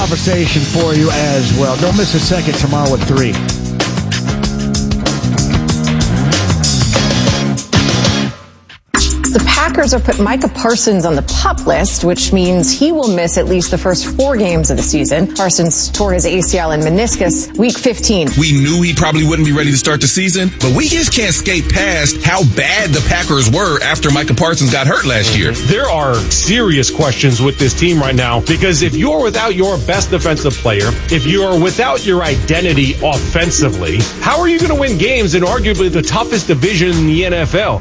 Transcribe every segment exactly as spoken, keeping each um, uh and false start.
conversation for you as well. Don't miss a second tomorrow at three. The Packers have put Micah Parsons on the PUP list, which means he will miss at least the first four games of the season. Parsons tore his A C L and meniscus week fifteen. We knew he probably wouldn't be ready to start the season, but we just can't skate past how bad the Packers were after Micah Parsons got hurt last year. There are serious questions with this team right now, because if you're without your best defensive player, if you're without your identity offensively, how are you going to win games in arguably the toughest division in the N F L?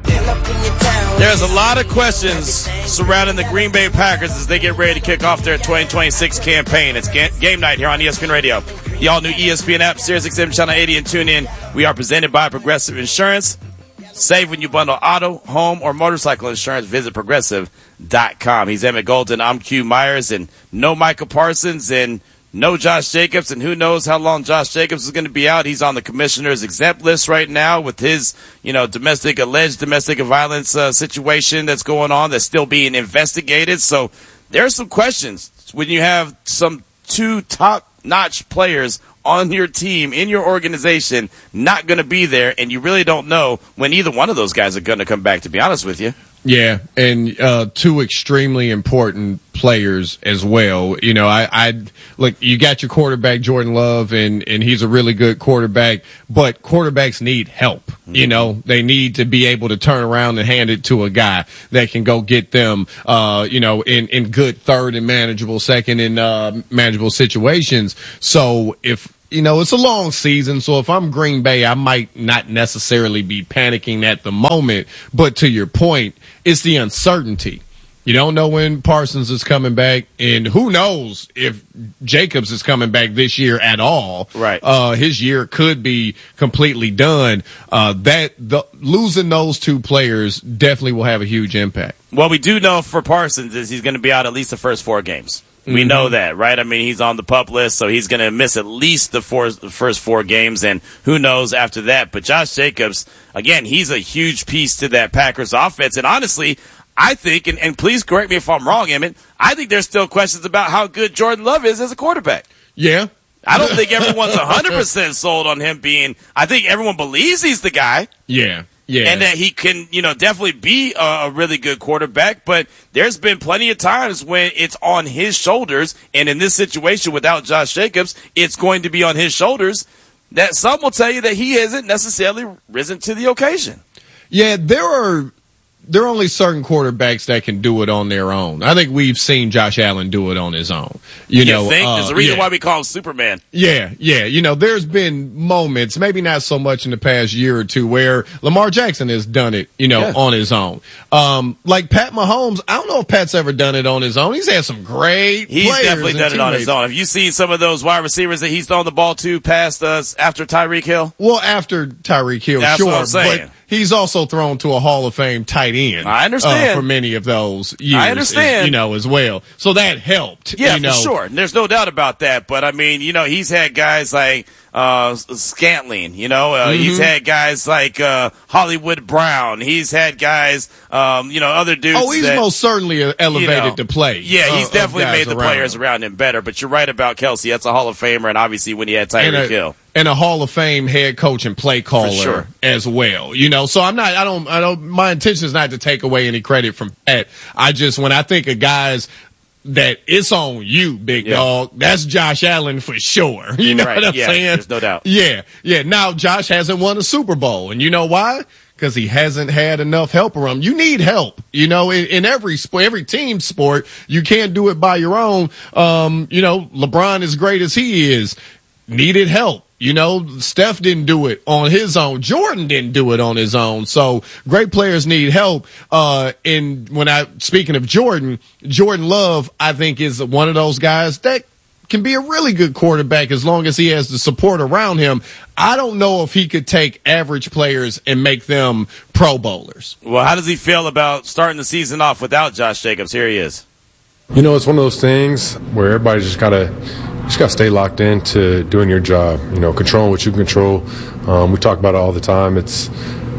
There's a lot of questions surrounding the Green Bay Packers as they get ready to kick off their twenty twenty-six campaign. It's game night here on E S P N Radio. The all-new E S P N app, Sirius X M Channel eighty, and tune in. We are presented by Progressive Insurance. Save when you bundle auto, home, or motorcycle insurance. Visit Progressive dot com. He's Emmett Golden. I'm Q Myers. And no Micah Parsons and no Josh Jacobs, and who knows how long Josh Jacobs is going to be out. He's on the commissioner's exempt list right now with his, you know, domestic, alleged domestic violence uh, situation that's going on that's still being investigated. So there are some questions when you have some two top-notch players on your team, in your organization, not going to be there, and you really don't know when either one of those guys are going to come back, to be honest with you. Yeah, and uh, two extremely important players as well. You know, I, I look. You got your quarterback Jordan Love, and and he's a really good quarterback. But quarterbacks need help. Mm-hmm. You know, they need to be able to turn around and hand it to a guy that can go get them. Uh, you know, in in good third and manageable second and uh, manageable situations. So if you know, it's a long season, so if I'm Green Bay, I might not necessarily be panicking at the moment. But to your point, it's the uncertainty. You don't know when Parsons is coming back, and who knows if Jacobs is coming back this year at all. Right. Uh, his year could be completely done. Uh, that the, losing those two players definitely will have a huge impact. What we do know for Parsons is he's going to be out at least the first four games. We mm-hmm. know that, right? I mean, he's on the PUP list, so he's going to miss at least the, four, the first four games, and who knows after that. But Josh Jacobs, again, he's a huge piece to that Packers offense. And honestly, I think, and, and please correct me if I'm wrong, Emmett, I think there's still questions about how good Jordan Love is as a quarterback. Yeah. I don't think everyone's one hundred percent sold on him being – I think everyone believes he's the guy. Yeah. Yeah. And that he can, you know, definitely be a, a really good quarterback. But there's been plenty of times when it's on his shoulders. And in this situation without Josh Jacobs, it's going to be on his shoulders. That some will tell you that he hasn't necessarily risen to the occasion. Yeah, there are there are only certain quarterbacks that can do it on their own. I think we've seen Josh Allen do it on his own. You, you know, think? uh, There's a reason yeah. why we call him Superman. Yeah, yeah. You know, there's been moments, maybe not so much in the past year or two, where Lamar Jackson has done it, you know, yeah. on his own. Um, like Pat Mahomes, I don't know if Pat's ever done it on his own. He's had some great He's players definitely done teammates. it on his own. Have you seen some of those wide receivers that he's thrown the ball to past us after Tyreek Hill? Well, after Tyreek Hill, That's sure. what I'm saying. But he's also thrown to a Hall of Fame tight end. I understand. Uh, for many of those years. I understand. As, you know, as well. So that helped. Yeah, you know. for sure. There's no doubt about that. But, I mean, you know, he's had guys like uh, Scantling, you know. Uh, mm-hmm. He's had guys like uh, Hollywood Brown. He's had guys, um, you know, other dudes. Oh, he's that, most certainly elevated you know, to play. Yeah, he's uh, definitely made the around players him. around him better. But you're right about Kelsey. That's a Hall of Famer, and obviously when he had Tyreek Hill. And a Hall of Fame head coach and play caller sure. as well. You know, so I'm not, I don't, I don't, my intention is not to take away any credit from Pat. I just, when I think of guys that it's on you, big yeah. dog, that's Josh Allen for sure. You know right. what I'm yeah, saying? There's no doubt. Yeah. Yeah. Now Josh hasn't won a Super Bowl. And you know why? Because he hasn't had enough help around him. You need help, you know, in, in every sport, every team sport. You can't do it by your own. Um, you know, LeBron, as great as he is, needed help. You know, Steph didn't do it on his own. Jordan didn't do it on his own. So great players need help. Uh, and when I, speaking of Jordan, Jordan Love, I think is one of those guys that can be a really good quarterback as long as he has the support around him. I don't know if he could take average players and make them Pro Bowlers. Well, how does he feel about starting the season off without Josh Jacobs? Here he is. You know, it's one of those things where everybody just gotta just gotta stay locked into doing your job. You know, controlling what you control. Um, we talk about it all the time. It's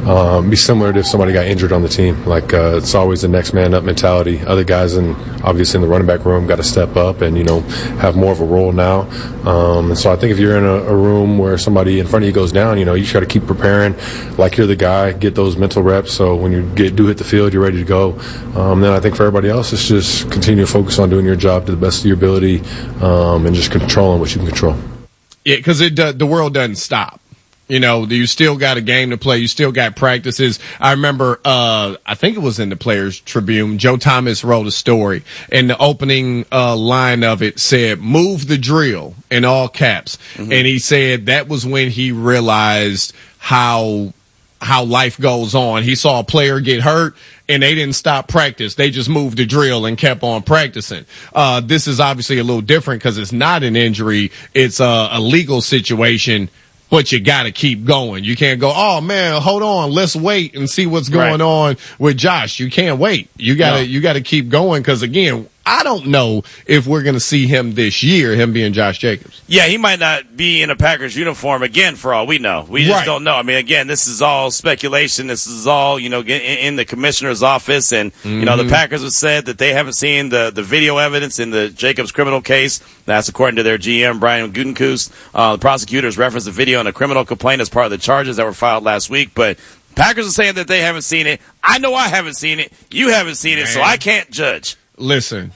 um, be similar to if somebody got injured on the team. Like uh, it's always the next man up mentality. Other guys, in obviously in the running back room, got to step up and you know have more of a role now. Um, and so I think if you're in a, a room where somebody in front of you goes down, you know you just got to keep preparing like you're the guy. Get those mental reps so when you get do hit the field, you're ready to go. Um, then I think for everybody else, it's just continue to focus on doing your job to the best of your ability um, and just controlling what you can control. Yeah, because it uh, the world doesn't stop. You know, you still got a game to play. You still got practices. I remember, uh, I think it was in the Players Tribune, Joe Thomas wrote a story, and the opening uh, line of it said, "Move the drill," in all caps. Mm-hmm. And he said that was when he realized how how life goes on. He saw a player get hurt, and they didn't stop practice. They just moved the drill and kept on practicing. Uh, this is obviously a little different because it's not an injury. It's a, a legal situation, but you got to keep going. You can't go, oh, man, hold on. Let's wait and see what's going right. on with Josh. You can't wait. You got to no. you got to keep going because, again, I don't know if we're going to see him this year, him being Josh Jacobs. Yeah, he might not be in a Packers uniform again for all we know. We just right. don't know. I mean, again, this is all speculation. This is all, you know, in the commissioner's office. And, mm-hmm. you know, the Packers have said that they haven't seen the, the video evidence in the Jacobs criminal case. That's according to their G M, Brian Gutekunst. Uh, the prosecutors referenced the video in a criminal complaint as part of the charges that were filed last week. But Packers are saying that they haven't seen it. I know I haven't seen it. You haven't seen it, Man. so I can't judge. Listen,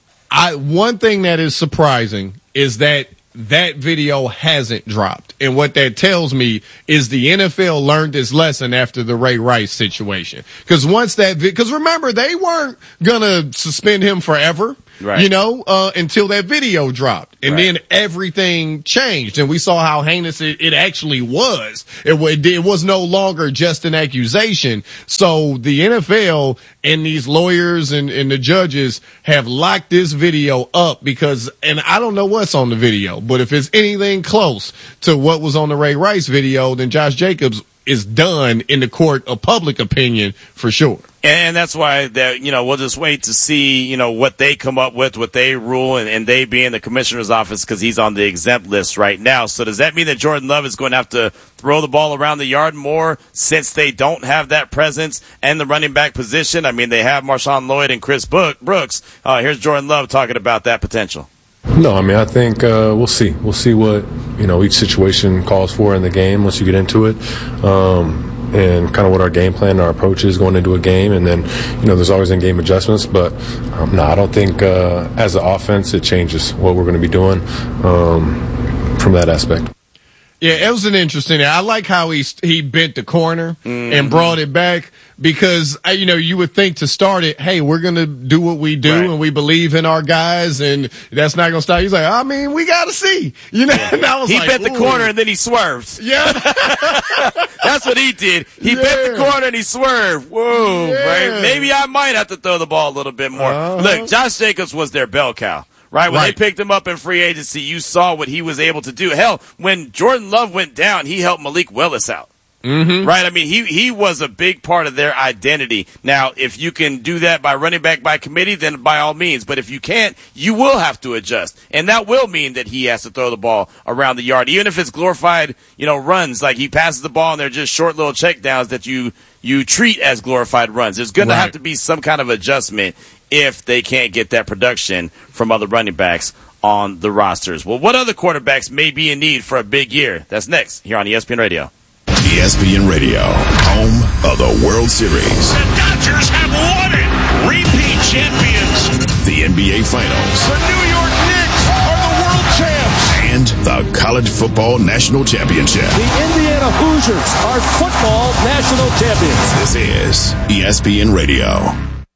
I one thing that is surprising is that that video hasn't dropped. And what that tells me is the N F L learned its lesson after the Ray Rice situation. Because once that, because remember, they weren't going to suspend him forever. Right. You know, uh, until that video dropped. And right. then everything changed. And we saw how heinous it, it actually was. It, it, it was no longer just an accusation. So the N F L and these lawyers and, and the judges have locked this video up because, and I don't know what's on the video, but if it's anything close to what was on the Ray Rice video, then Josh Jacobs is done in the court of public opinion for sure. And that's why that, you know, we'll just wait to see, you know, what they come up with, what they rule, and, and they be in the commissioner's office because he's on the exempt list right now. So does that mean that Jordan Love is going to have to throw the ball around the yard more since they don't have that presence and the running back position? I mean, they have Marshawn Lloyd and Chris Brooks. Uh, here's Jordan Love talking about that potential. No, I mean, I think uh, we'll see. We'll see what, you know, each situation calls for in the game once you get into it. Um, and kind of what our game plan, our approach is going into a game. And then, you know, there's always in-game adjustments. But, um, no, I don't think uh, as an offense it changes what we're going to be doing um, from that aspect. Yeah, it was an interesting. I like how he he bent the corner mm-hmm. and brought it back because, you know, you would think to start it, hey, we're going to do what we do right. and we believe in our guys and that's not going to stop. He's like, I mean, we got to see. You know, yeah. and I was he like, bent the corner and then he swerved. Yeah. That's what he did. He yeah. bent the corner and he swerved. Whoa, yeah. right? Maybe I might have to throw the ball a little bit more. Uh-huh. Look, Josh Jacobs was their bell cow. Right, when right. they picked him up in free agency, you saw what he was able to do. Hell, when Jordan Love went down, he helped Malik Willis out. Mm-hmm. Right? I mean, he, he was a big part of their identity. Now, if you can do that by running back by committee, then by all means. But if you can't, you will have to adjust. And that will mean that he has to throw the ball around the yard. Even if it's glorified, you know, runs, like he passes the ball and they're just short little checkdowns that you, you treat as glorified runs. There's going right. to have to be some kind of adjustment if they can't get that production from other running backs on the rosters. Well, what other quarterbacks may be in need for a big year? That's next here on E S P N Radio. E S P N Radio, home of the World Series. The Dodgers have won it! Repeat champions. The N B A Finals. The New York Knicks are the world champs. And the College Football National Championship. The Indiana Hoosiers are football national champions. This is E S P N Radio.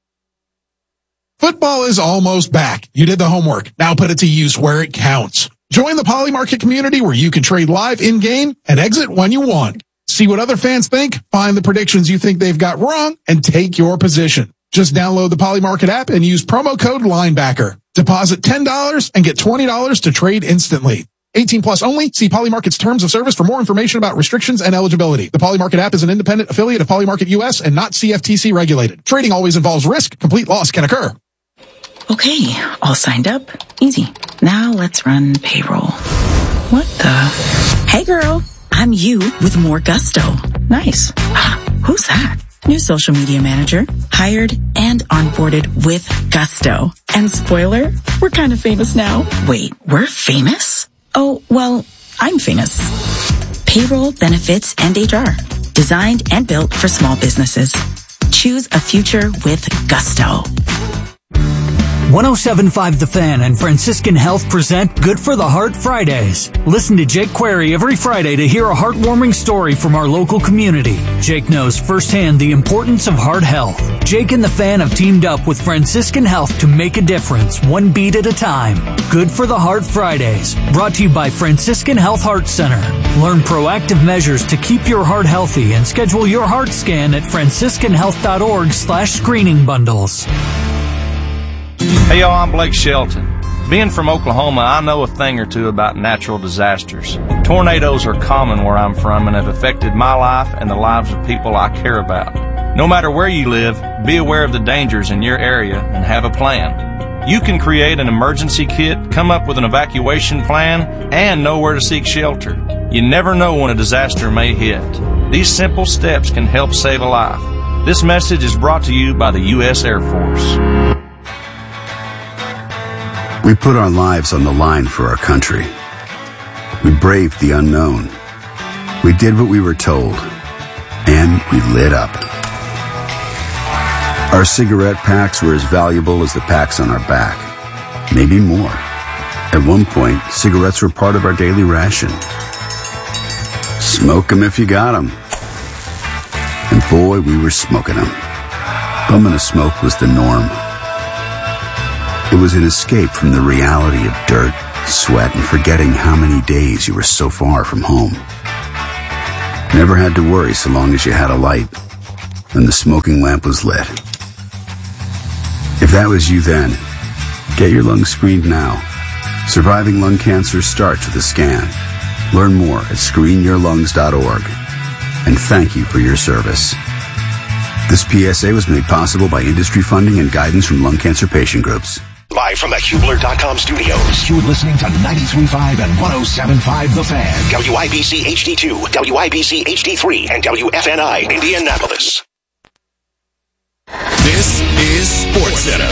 Football is almost back. You did the homework. Now put it to use where it counts. Join the Poly Market community where you can trade live in-game and exit when you want. See what other fans think, find the predictions you think they've got wrong, and take your position. Just download the Poly Market app and use promo code Linebacker. Deposit ten dollars and get twenty dollars to trade instantly. eighteen plus only. See Poly Market's terms of service for more information about restrictions and eligibility. The Poly Market app is an independent affiliate of Poly Market U S and not C F T C regulated. Trading always involves risk. Complete loss can occur. Okay, all signed up. Easy. Now let's run payroll. What the? Hey girl, I'm you with more gusto. Nice. Ah, Who's that? New social media manager, hired and onboarded with gusto. And spoiler, we're kind of famous now. Wait, we're famous? Oh, well, I'm famous. Payroll, benefits, and H R. Designed and built for small businesses. Choose a future with gusto. one oh seven point five The Fan and Franciscan Health present Good for the Heart Fridays. Listen to Jake Query every Friday to hear a heartwarming story from our local community. Jake knows firsthand the importance of heart health. Jake and The Fan have teamed up with Franciscan Health to make a difference, one beat at a time. Good for the Heart Fridays, brought to you by Franciscan Health Heart Center. Learn proactive measures to keep your heart healthy and schedule your heart scan at franciscanhealth.org slash screening bundles. Hey y'all, I'm Blake Shelton. Being from Oklahoma, I know a thing or two about natural disasters. Tornadoes are common where I'm from and have affected my life and the lives of people I care about. No matter where you live, be aware of the dangers in your area and have a plan. You can create an emergency kit, come up with an evacuation plan, and know where to seek shelter. You never know when a disaster may hit. These simple steps can help save a life. This message is brought to you by the U S Air Force. We put our lives on the line for our country. We braved the unknown. We did what we were told. And we lit up. Our cigarette packs were as valuable as the packs on our back. Maybe more. At one point, cigarettes were part of our daily ration. Smoke 'em if you got 'em. And boy, we were smoking 'em. Bumming a smoke was the norm. It was an escape from the reality of dirt, sweat, and forgetting how many days you were so far from home. Never had to worry so long as you had a light and the smoking lamp was lit. If that was you then, get your lungs screened now. Surviving lung cancer starts with a scan. Learn more at screen your lungs dot org. And thank you for your service. This P S A was made possible by industry funding and guidance from lung cancer patient groups. Live from the Hubler dot com studios, you're listening to ninety-three point five and one oh seven point five The Fan. W I B C H D two, W I B C H D three, and W F N I Indianapolis. This is Sports Center.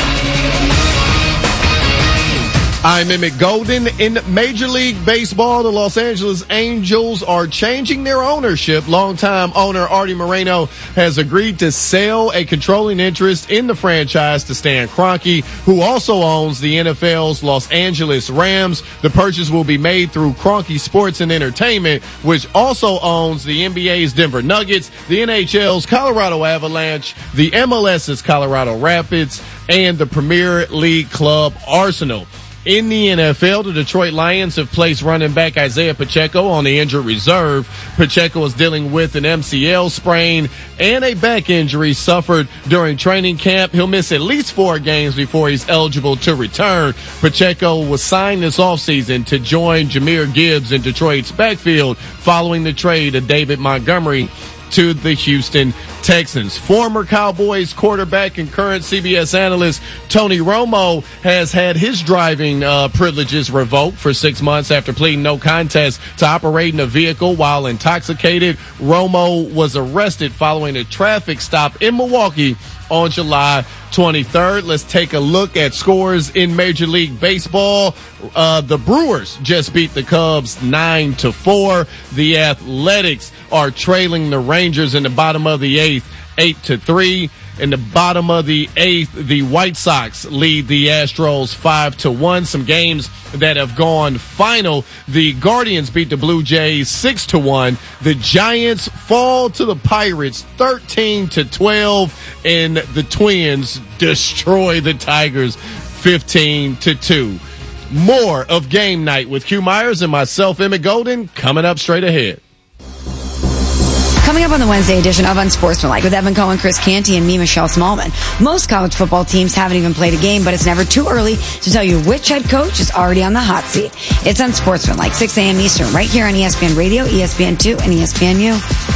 I'm Emmett Golden. In Major League Baseball, the Los Angeles Angels are changing their ownership. Longtime owner Artie Moreno has agreed to sell a controlling interest in the franchise to Stan Kroenke, who also owns the N F L's Los Angeles Rams. The purchase will be made through Kroenke Sports and Entertainment, which also owns the N B A's Denver Nuggets, the N H L's Colorado Avalanche, the M L S's Colorado Rapids, and the Premier League club Arsenal. In the N F L, the Detroit Lions have placed running back Isaiah Pacheco on the injured reserve. Pacheco is dealing with an M C L sprain and a back injury suffered during training camp. He'll miss at least four games before he's eligible to return. Pacheco was signed this offseason to join Jahmyr Gibbs in Detroit's backfield following the trade of David Montgomery to the Houston Texans. Former Cowboys quarterback and current C B S analyst Tony Romo has had his driving uh, privileges revoked for six months after pleading no contest to operating a vehicle while intoxicated. Romo was arrested following a traffic stop in Milwaukee on July twenty-third. Let's take a look at scores in Major League Baseball. Uh, the Brewers just beat the Cubs nine to four. The Athletics are trailing the Rangers in the bottom of the eighth, eight to three. In the bottom of the eighth, the White Sox lead the Astros five to one. Some games that have gone final. The Guardians beat the Blue Jays six to one. The Giants fall to the Pirates thirteen to twelve. And the Twins destroy the Tigers fifteen to two. More of Game Night with Hugh Myers and myself, Emmett Golden, coming up straight ahead. Coming up on the Wednesday edition of Unsportsmanlike with Evan Cohen, Chris Canty, and me, Michelle Smallman. Most college football teams haven't even played a game, but it's never too early to tell you which head coach is already on the hot seat. It's Unsportsmanlike, six a.m. Eastern, right here on E S P N Radio, E S P N two, and E S P N U.